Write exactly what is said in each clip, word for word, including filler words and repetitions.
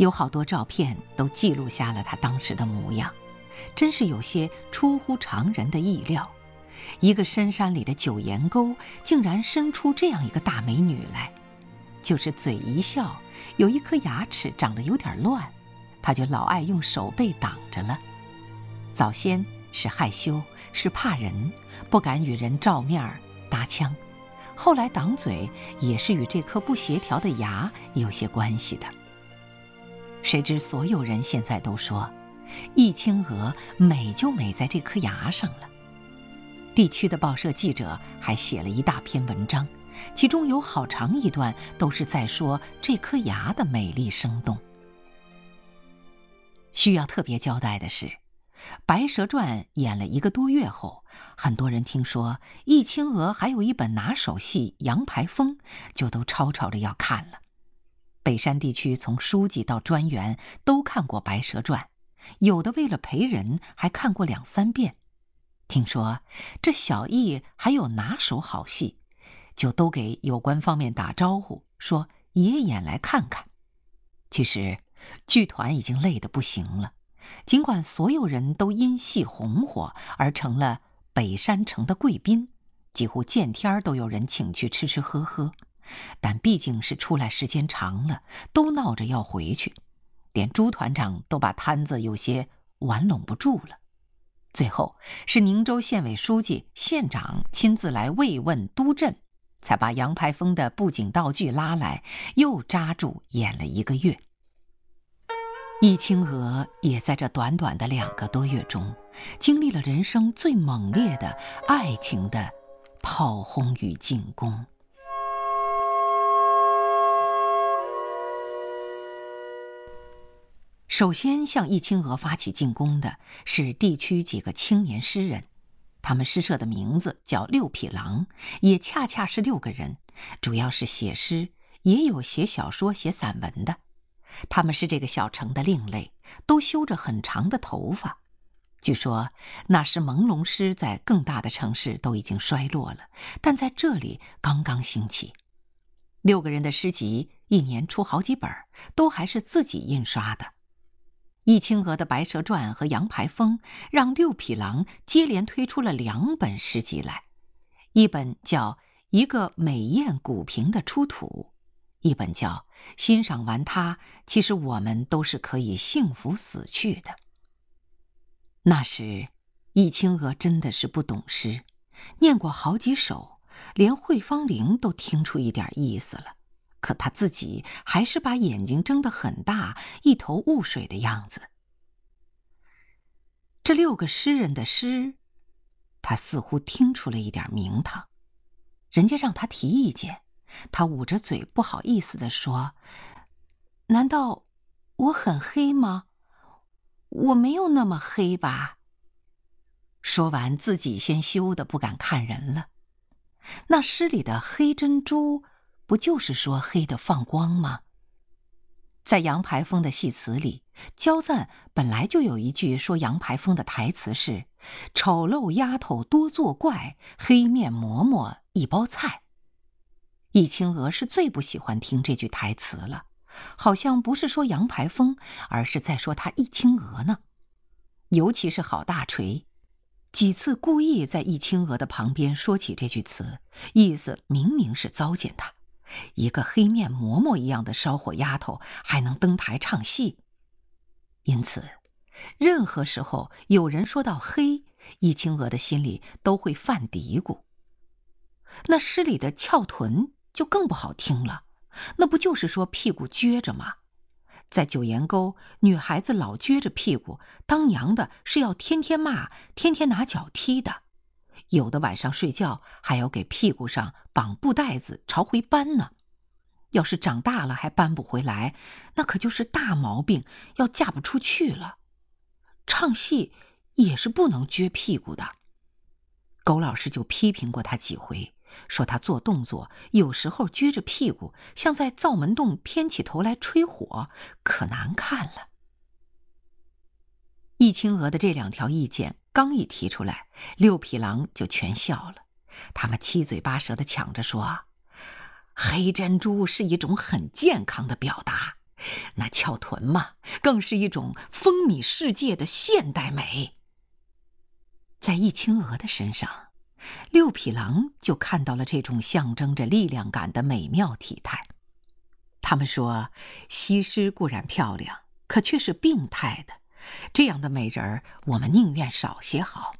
有好多照片都记录下了她当时的模样，真是有些出乎常人的意料。一个深山里的九岩沟竟然生出这样一个大美女来，就是嘴一笑，有一颗牙齿长得有点乱，她就老爱用手背挡着了。早先是害羞，是怕人，不敢与人照面搭腔，后来挡嘴也是与这颗不协调的牙有些关系的。谁知所有人现在都说，易清娥美就美在这颗牙上了。地区的报社记者还写了一大篇文章，其中有好长一段都是在说这颗牙的美丽生动。需要特别交代的是，《白蛇传》演了一个多月后，很多人听说易清娥还有一本拿手戏《杨排风》，就都吵吵着要看了。北山地区从书记到专员都看过《白蛇传》，有的为了陪人还看过两三遍。听说这小易还有拿手好戏，就都给有关方面打招呼，说也演来看看。其实剧团已经累得不行了，尽管所有人都因戏红火而成了北山城的贵宾，几乎见天都有人请去吃吃喝喝，但毕竟是出来时间长了，都闹着要回去，连朱团长都把摊子有些玩拢不住了。最后是宁州县委书记、县长亲自来慰问督阵，才把杨排风的布景道具拉来，又扎住演了一个月。易清娥也在这短短的两个多月中，经历了人生最猛烈的爱情的炮轰与进攻。首先向易清娥发起进攻的是地区几个青年诗人，他们诗社的名字叫六匹狼，也恰恰是六个人，主要是写诗，也有写小说写散文的。他们是这个小城的另类，都修着很长的头发。据说那时朦胧诗在更大的城市都已经衰落了，但在这里刚刚兴起。六个人的诗集一年出好几本，都还是自己印刷的。易清娥的《白蛇传》和《杨排风》让六匹狼接连推出了两本诗集来，一本叫《一个美艳古萍的出土》，一本叫《欣赏完它，其实我们都是可以幸福死去的》。那时易清娥真的是不懂诗，念过好几首，连惠芳玲都听出一点意思了，可他自己还是把眼睛睁得很大，一头雾水的样子。这六个诗人的诗，他似乎听出了一点名堂。人家让他提意见，他捂着嘴不好意思地说：“难道我很黑吗？我没有那么黑吧？”说完自己先羞得不敢看人了。那诗里的黑珍珠不就是说黑的放光吗？在杨排风的戏词里，焦赞本来就有一句说杨排风的台词是“丑陋丫头多作怪，黑面馍馍一包菜”。易清娥是最不喜欢听这句台词了，好像不是说杨排风，而是在说他易清娥呢。尤其是郝大锤，几次故意在易清娥的旁边说起这句词，意思明明是糟践他。一个黑面馍馍一样的烧火丫头还能登台唱戏。因此任何时候有人说到黑，易清娥的心里都会犯嘀咕。那诗里的翘臀就更不好听了，那不就是说屁股撅着吗？在九岩沟，女孩子老撅着屁股，当娘的是要天天骂，天天拿脚踢的。有的晚上睡觉还要给屁股上绑布带子朝回搬呢。要是长大了还搬不回来，那可就是大毛病，要嫁不出去了。唱戏也是不能撅屁股的。苟老师就批评过他几回，说他做动作有时候撅着屁股，像在灶门洞偏起头来吹火，可难看了。易清娥的这两条意见刚一提出来，六匹狼就全笑了。他们七嘴八舌地抢着说，黑珍珠是一种很健康的表达， 那翘臀嘛，更是一种风靡世界的现代美。在易清娥的身上，六匹狼就看到了这种象征着力量感的美妙体态。他们说，西施固然漂亮，可却是病态的，这样的美人儿，我们宁愿少些好。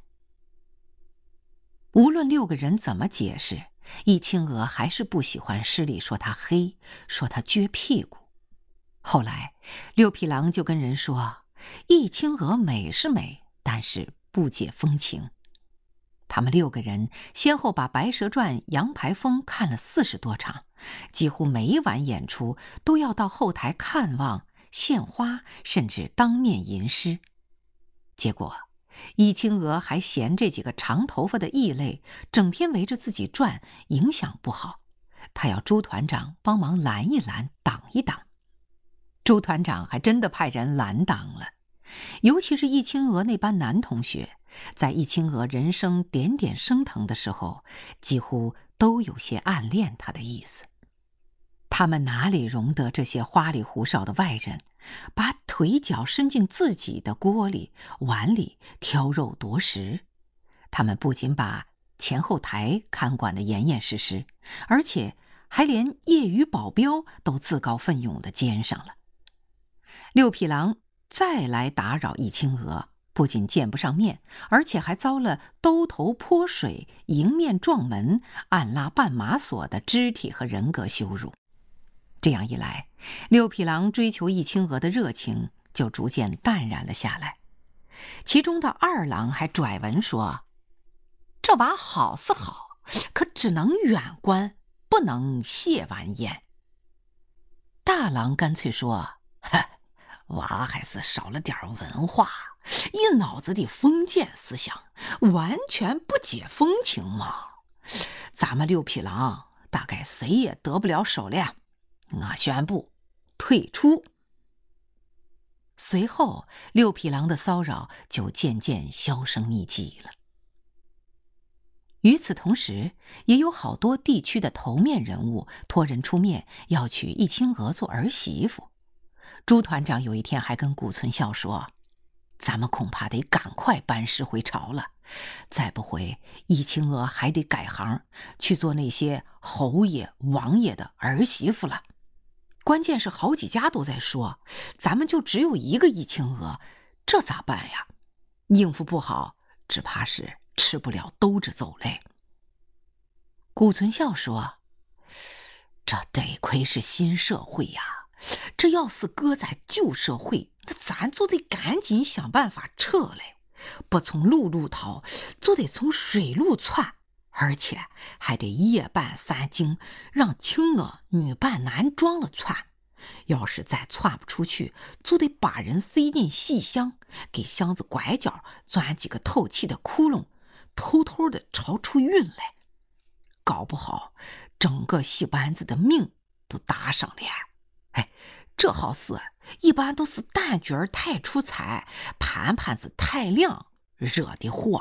无论六个人怎么解释，易清娥还是不喜欢诗里说她黑，说她撅屁股。后来，六匹狼就跟人说，易清娥美是美，但是不解风情。他们六个人先后把《白蛇传》《杨排风》看了四十多场，几乎每晚演出都要到后台看望、献花，甚至当面吟诗。结果，易清娥还嫌这几个长头发的异类整天围着自己转，影响不好，他要朱团长帮忙拦一拦，挡一挡。朱团长还真的派人拦挡了，尤其是易清娥那班男同学，在易清娥人生点点升腾的时候，几乎都有些暗恋她的意思。他们哪里容得这些花里胡哨的外人，把腿脚伸进自己的锅里、碗里挑肉夺食？他们不仅把前后台看管得严严实实，而且还连业余保镖都自告奋勇地兼上了。六匹狼再来打扰易清娥，不仅见不上面，而且还遭了兜头泼水、迎面撞门、按拉绊马索的肢体和人格羞辱。这样一来，六匹狼追求易清娥的热情就逐渐淡然了下来。其中的二郎还拽文说，这娃好是好，可只能远观，不能亵玩焉。大郎干脆说，娃还是少了点文化，一脑子的封建思想，完全不解风情嘛。咱们六匹狼大概谁也得不了手了，我宣布退出。随后，六匹狼的骚扰就渐渐销声匿迹了。与此同时，也有好多地区的头面人物托人出面要娶易清娥做儿媳妇。朱团长有一天还跟顾存孝说，咱们恐怕得赶快班师回朝了，再不回，易清娥还得改行去做那些侯爷王爷的儿媳妇了。关键是好几家都在说，咱们就只有一个易清娥，这咋办呀？应付不好，只怕是吃不了兜着走嘞。顾存孝说，这得亏是新社会呀，这要是搁在旧社会，那咱就得赶紧想办法撤嘞，不从陆路逃，就得从水路窜，而且还得夜半三更，让青娥女扮男装了窜。要是再窜不出去，就得把人塞进细箱，给箱子拐角钻几个透气的窟窿，偷偷的朝出运来。搞不好，整个戏班子的命都搭上了。哎，这好事一般都是旦角太出彩，盘盘子太亮惹的祸。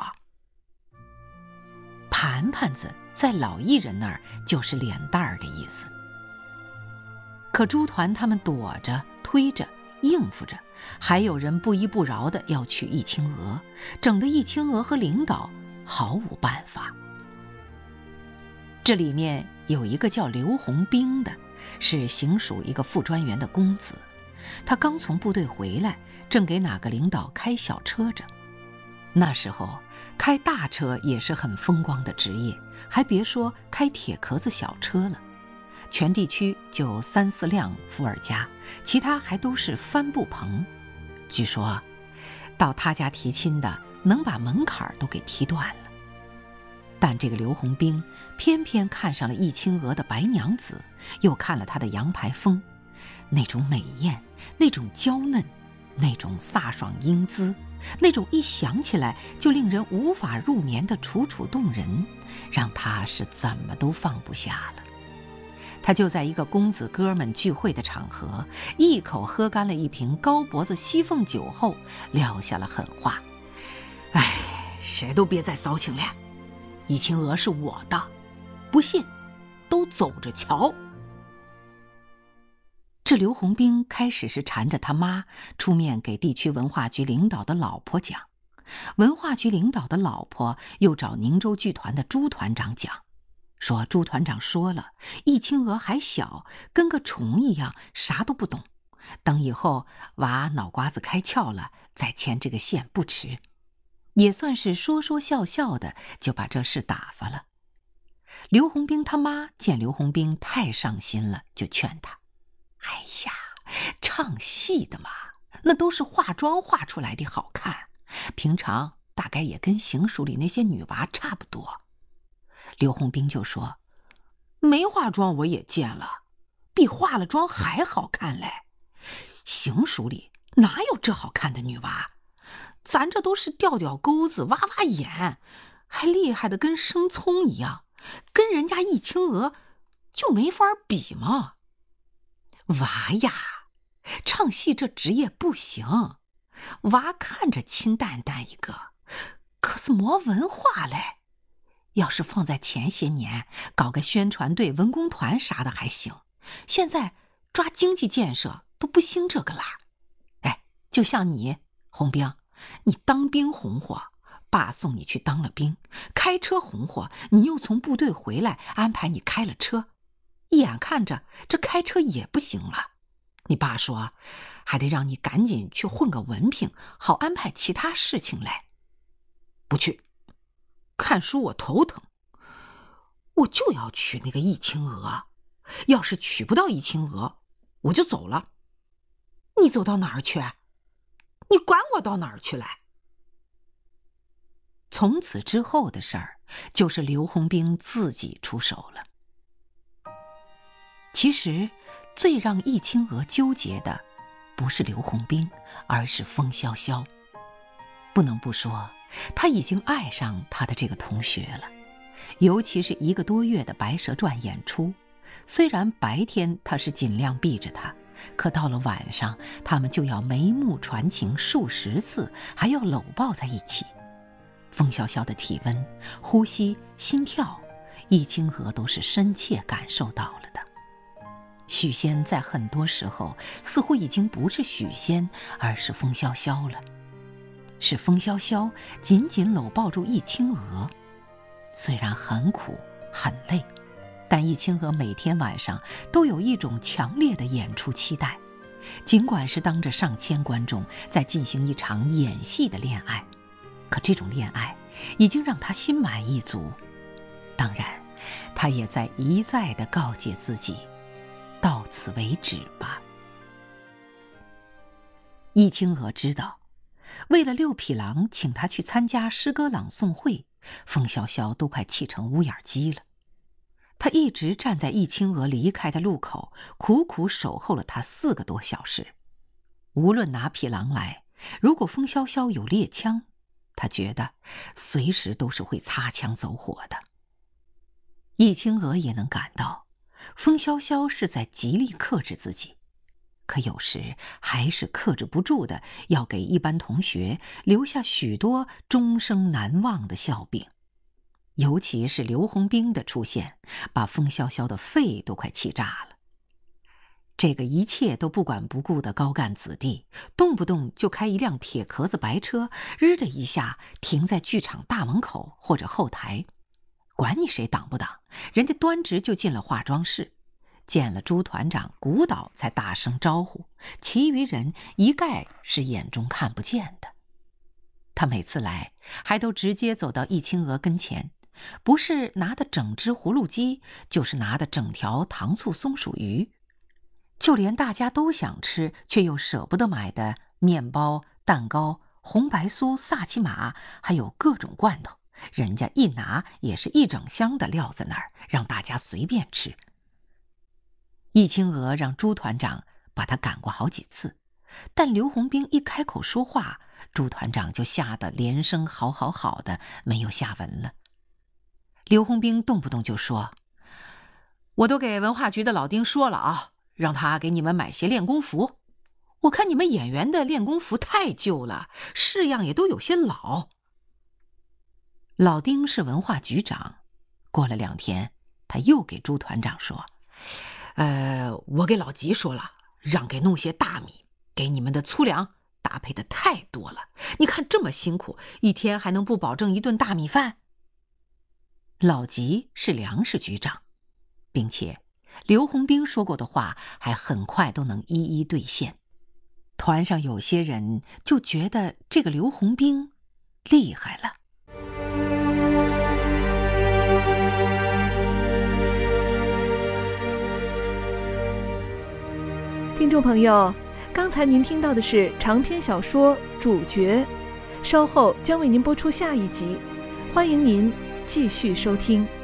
盘盘子在老艺人那儿就是脸蛋儿的意思。可朱团他们躲着推着应付着，还有人不依不饶的要娶易清娥，整得易清娥和领导毫无办法。这里面有一个叫刘洪兵的，是行署一个副专员的公子，他刚从部队回来，正给哪个领导开小车着。那时候开大车也是很风光的职业，还别说开铁壳子小车了。全地区就三四辆伏尔加，其他还都是帆布棚。据说到他家提亲的能把门槛都给踢断了。但这个刘洪兵偏偏看上了易清娥的白娘子，又看了她的杨排风，那种美艳，那种娇嫩，那种飒爽英姿，那种一想起来就令人无法入眠的楚楚动人，让他是怎么都放不下了。他就在一个公子哥们聚会的场合，一口喝干了一瓶高脖子西凤酒后，撂下了狠话：哎，谁都别再骚情了，易清娥是我的，不信都走着瞧。 这刘洪兵开始是缠着他妈出面给地区文化局领导的老婆讲，文化局领导的老婆又找宁州剧团的朱团长讲，说朱团长说了，易清娥还小，跟个虫一样，啥都不懂，等以后娃脑瓜子开窍了再牵这个线不迟。也算是说说笑笑的就把这事打发了。刘洪兵他妈见刘洪兵太上心了，就劝他，哎呀，唱戏的嘛，那都是化妆画出来的好看，平常大概也跟行署里那些女娃差不多。刘洪兵就说，没化妆我也见了，比化了妆还好看嘞，行署里哪有这好看的女娃，咱这都是吊吊钩子挖挖眼，还厉害的跟生葱一样，跟人家易清娥就没法比嘛。娃呀，唱戏这职业不行，娃看着清淡淡一个，可是没文化嘞。要是放在前些年，搞个宣传队、文工团啥的还行，现在抓经济建设都不兴这个啦。哎，就像你，洪兵，你当兵红火，爸送你去当了兵，开车红火，你又从部队回来，安排你开了车，眼看着这开车也不行了，你爸说还得让你赶紧去混个文凭，好安排其他事情来。不去，看书我头疼，我就要娶那个易清娥，要是娶不到易清娥，我就走了。你走到哪儿去？你管我到哪儿去来？从此之后的事儿，就是刘洪兵自己出手了。其实，最让易清娥纠结的，不是刘洪兵，而是风萧萧。不能不说，他已经爱上他的这个同学了。尤其是一个多月的《白蛇传》演出，虽然白天他是尽量避着他，可到了晚上，他们就要眉目传情数十次，还要搂抱在一起。风萧萧的体温、呼吸、心跳，易清娥都是深切感受到了的。许仙在很多时候似乎已经不是许仙，而是风萧萧了。是风萧萧紧紧搂抱住易清娥，虽然很苦很累，但易清娥每天晚上都有一种强烈的演出期待，尽管是当着上千观众在进行一场演戏的恋爱，可这种恋爱已经让她心满意足。当然，她也在一再地告诫自己，到此为止吧。易清娥知道，为了六匹狼请他去参加诗歌朗诵会，风萧萧都快气成乌眼鸡了。他一直站在易清娥离开的路口，苦苦守候了他四个多小时。无论哪匹狼来，如果风萧萧有猎枪，他觉得随时都是会擦枪走火的。易清娥也能感到，风萧萧是在极力克制自己，可有时还是克制不住的，要给一班同学留下许多终生难忘的笑柄。尤其是刘洪兵的出现，把风萧萧的肺都快气炸了。这个一切都不管不顾的高干子弟，动不动就开一辆铁壳子白车，日的一下停在剧场大门口或者后台，管你谁挡不挡，人家端直就进了化妆室，见了朱团长鼓捣才大声招呼，其余人一概是眼中看不见的。他每次来还都直接走到易清娥跟前，不是拿的整只葫芦鸡，就是拿的整条糖醋松鼠鱼，就连大家都想吃却又舍不得买的面包、蛋糕、红白酥、萨其马，还有各种罐头，人家一拿也是一整箱的撂在那儿，让大家随便吃。易清娥让朱团长把他赶过好几次，但刘洪兵一开口说话，朱团长就吓得连声好好好的没有下文了。刘洪兵动不动就说，我都给文化局的老丁说了啊，让他给你们买些练功服，我看你们演员的练功服太旧了，式样也都有些老。老丁是文化局长，过了两天他又给朱团长说，呃，我给老吉说了， 让给弄些大米，给你们的粗粮搭配的太多了。你看这么辛苦，一天还能不保证一顿大米饭？老吉是粮食局长，并且刘洪兵说过的话还很快都能一一兑现。团上有些人就觉得这个刘洪兵厉害了。 听众朋友，刚才您听到的是长篇小说《主角》，稍后将为您播出下一集，欢迎您继续收听。